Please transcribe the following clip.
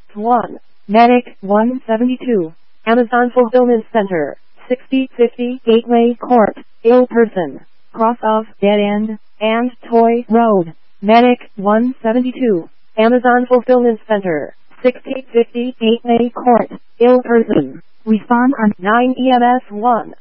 1. Medic 172. Amazon Fulfillment Center, 6050 Gateway Court, Ill Person, cross of Dead End and Toy Road. Medic 172. Amazon Fulfillment Center, 6050 Gateway Court, Ill Person. Respond on 9 EMS 1.